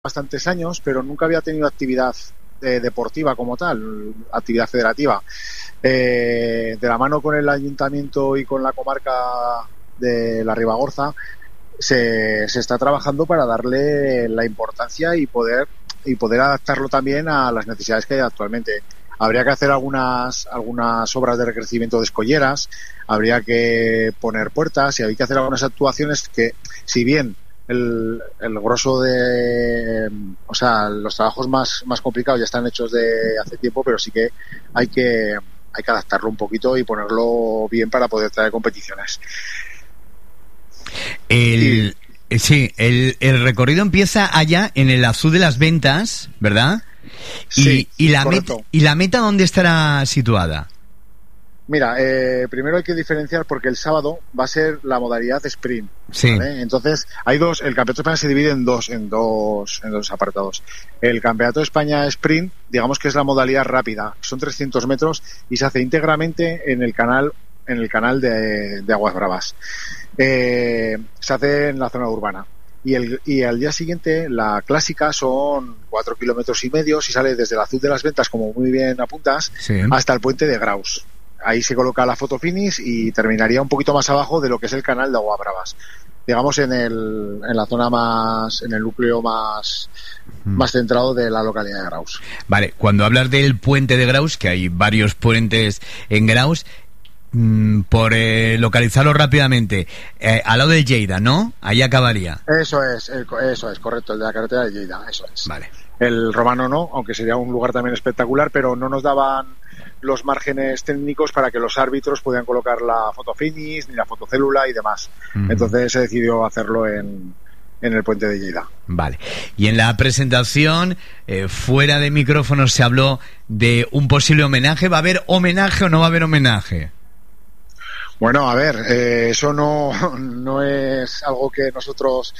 bastantes años, pero nunca había tenido actividad deportiva como tal, actividad federativa. De la mano con el ayuntamiento y con la comarca de la Ribagorza se está trabajando para darle la importancia y poder adaptarlo también a las necesidades que hay actualmente. Habría que hacer algunas obras de recrecimiento de escolleras, habría que poner puertas y hay que hacer algunas actuaciones que, si bien el grosso los trabajos más complicados ya están hechos de hace tiempo, pero sí que hay que adaptarlo un poquito y ponerlo bien para poder traer competiciones. Sí, el recorrido empieza allá en el Azul de las Ventas, ¿verdad? Sí, y la meta ¿dónde estará situada? Mira, primero hay que diferenciar porque el sábado va a ser la modalidad sprint. Sí. ¿Vale? Entonces, hay dos. El Campeonato de España se divide en dos apartados. El Campeonato de España Sprint, digamos que es la modalidad rápida. Son 300 metros y se hace íntegramente en el canal de Aguas Bravas. Se hace en la zona urbana. Y al día siguiente, la clásica son 4,5 kilómetros y sale desde el Azul de las Ventas, como muy bien apuntas, sí, hasta el puente de Graus. Ahí se coloca la foto finish y terminaría un poquito más abajo de lo que es el canal de Aguas Bravas. Digamos en la zona en el núcleo más centrado de la localidad de Graus. Vale, cuando hablas del puente de Graus, que hay varios puentes en Graus, por localizarlo rápidamente, al lado de Lleida, ¿no? Ahí acabaría. Eso es correcto, el de la carretera de Lleida, eso es. Vale. El Romano no, aunque sería un lugar también espectacular, pero no nos daban los márgenes técnicos para que los árbitros pudieran colocar la foto finish ni la fotocélula y demás. Entonces se decidió hacerlo en el puente de Lleida. Vale. Y en la presentación, fuera de micrófonos, se habló de un posible homenaje. ¿Va a haber homenaje o no va a haber homenaje? Bueno, a ver, eso no es algo que nosotros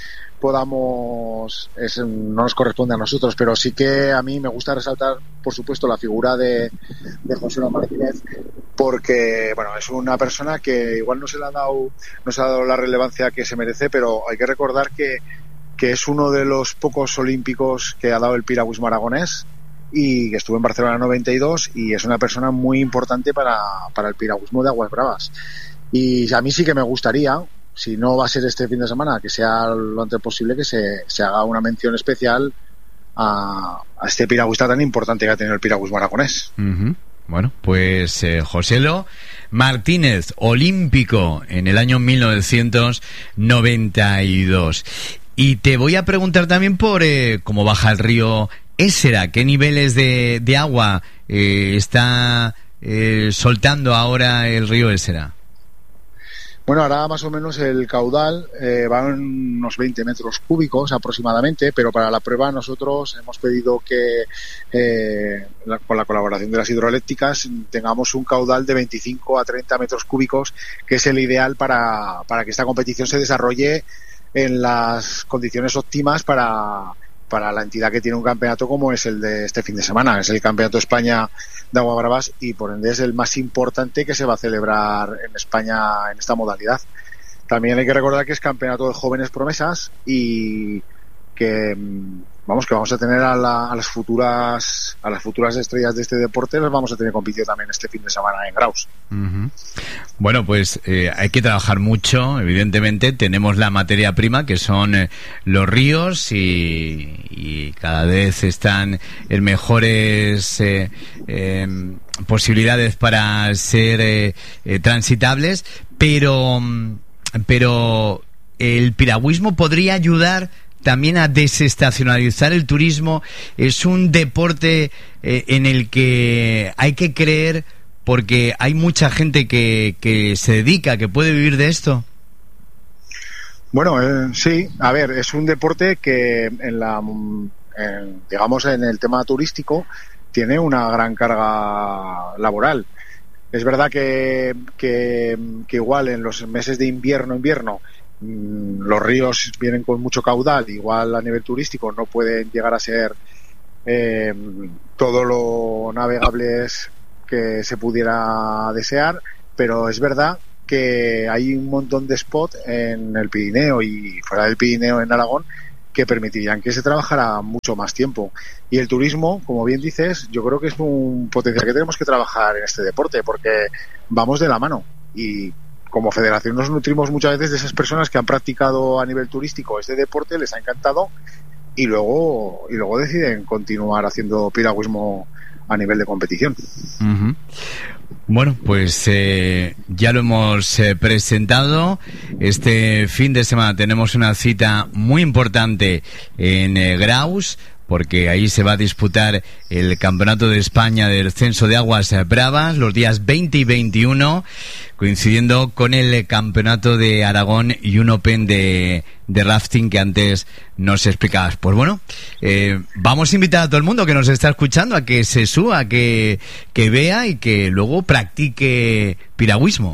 no nos corresponde a nosotros, pero sí que a mí me gusta resaltar, por supuesto, la figura de José Martínez, porque, bueno, es una persona que igual no se le ha dado la relevancia que se merece, pero hay que recordar que es uno de los pocos olímpicos que ha dado el piragüismo aragonés y que estuvo en Barcelona en 92 y es una persona muy importante para el piragüismo de Aguas Bravas. Y a mí sí que me gustaría, si no va a ser este fin de semana, que sea lo antes posible, que se haga una mención especial a este piragüista tan importante que ha tenido el piragüismo aragonés. Bueno, pues Joselo Martínez, olímpico en el año 1992. Y te voy a preguntar también por cómo baja el río Ésera, qué niveles de agua está soltando ahora el río Ésera. Bueno, ahora más o menos el caudal va en unos 20 metros cúbicos aproximadamente, pero para la prueba nosotros hemos pedido que con la colaboración de las hidroeléctricas tengamos un caudal de 25 a 30 metros cúbicos, que es el ideal para que esta competición se desarrolle en las condiciones óptimas para la entidad que tiene un campeonato como es el de este fin de semana. Es el Campeonato de España de Aguas Bravas y por ende es el más importante que se va a celebrar en España en esta modalidad. También hay que recordar que es campeonato de jóvenes promesas y que vamos a tener a las futuras estrellas de este deporte, las vamos a tener compitiendo también este fin de semana en Graus. Bueno, pues hay que trabajar mucho, evidentemente. Tenemos la materia prima, que son los ríos, y cada vez están en mejores posibilidades para ser transitables, pero el piragüismo podría ayudar también a desestacionalizar el turismo. Es un deporte en el que hay que creer, porque hay mucha gente que se dedica, que puede vivir de esto. Bueno, sí, a ver, es un deporte que digamos en el tema turístico tiene una gran carga laboral. Es verdad que igual en los meses de invierno los ríos vienen con mucho caudal, igual a nivel turístico no pueden llegar a ser todo lo navegables que se pudiera desear, pero es verdad que hay un montón de spots en el Pirineo y fuera del Pirineo en Aragón que permitirían que se trabajara mucho más tiempo. Y el turismo, como bien dices, yo creo que es un potencial que tenemos que trabajar en este deporte, porque vamos de la mano. Y como federación nos nutrimos muchas veces de esas personas que han practicado a nivel turístico este deporte, les ha encantado, y luego deciden continuar haciendo piragüismo a nivel de competición. Uh-huh. Bueno, pues ya lo hemos presentado. Este fin de semana tenemos una cita muy importante en Graus, porque ahí se va a disputar el Campeonato de España del Censo de Aguas Bravas, los días 20 y 21, coincidiendo con el Campeonato de Aragón y un Open de rafting que antes nos explicabas. Pues bueno, vamos a invitar a todo el mundo que nos está escuchando a que se suba, que vea y que luego practique piragüismo.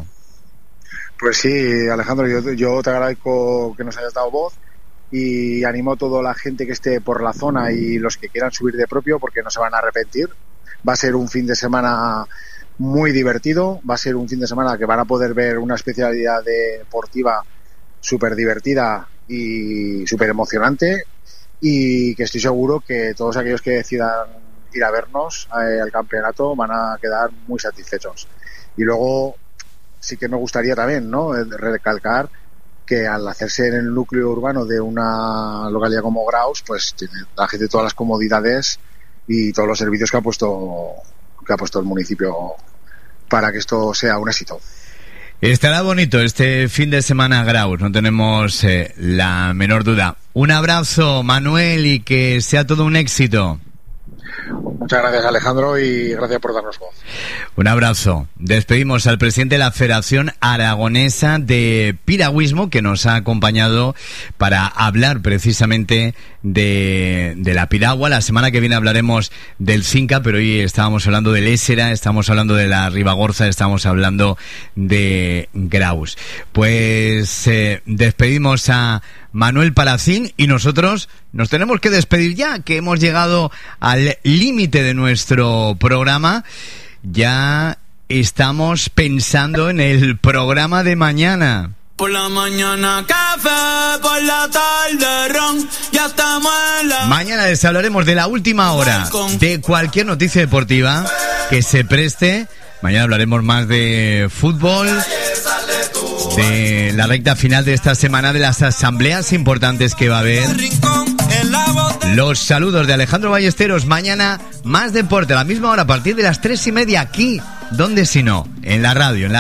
Pues sí, Alejandro, yo te agradezco que nos hayas dado voz, y animo a toda la gente que esté por la zona y los que quieran subir de propio, porque no se van a arrepentir. Va a ser un fin de semana muy divertido, va a ser un fin de semana que van a poder ver una especialidad deportiva súper divertida y súper emocionante, y que estoy seguro que todos aquellos que decidan ir a vernos al campeonato van a quedar muy satisfechos. Y luego sí que me gustaría también, ¿no?, recalcar que al hacerse en el núcleo urbano de una localidad como Graus, pues tiene la gente todas las comodidades y todos los servicios que ha puesto el municipio para que esto sea un éxito. Estará bonito este fin de semana Graus, no tenemos la menor duda. Un abrazo, Manuel, y que sea todo un éxito. Muchas gracias, Alejandro, y gracias por darnos voz. Un abrazo. Despedimos al presidente de la Federación Aragonesa de Piragüismo, que nos ha acompañado para hablar precisamente de la piragua. La semana que viene hablaremos del Cinca, pero hoy estábamos hablando del Ésera, estamos hablando de la Ribagorza, estamos hablando de Graus. Pues despedimos a Manuel Palacín y nosotros nos tenemos que despedir ya, que hemos llegado al límite de nuestro programa. Ya estamos pensando en el programa de mañana. Por la mañana café, por la tarde ron, ya estamos en la... Mañana les hablaremos de la última hora, de cualquier noticia deportiva que se preste. Mañana hablaremos más de fútbol, de la recta final de esta semana, de las asambleas importantes que va a haber. Los saludos de Alejandro Ballesteros. Mañana más deporte a la misma hora, a partir de las 3:30, aquí, ¿dónde si no? En la radio,